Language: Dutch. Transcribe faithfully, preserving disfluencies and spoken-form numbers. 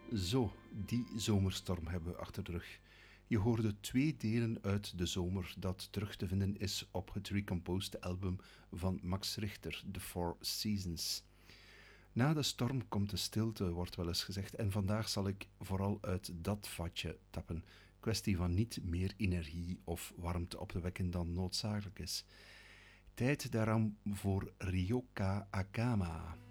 Zo, die zomerstorm hebben we achter de rug. Je hoorde twee delen uit de zomer dat terug te vinden is op het Recomposed album van Max Richter, The Four Seasons. Na de storm komt de stilte, wordt wel eens gezegd, en vandaag zal ik vooral uit dat vatje tappen. Kwestie van niet meer energie of warmte op te wekken dan noodzakelijk is. Tijd daarom voor Ryoka Akama.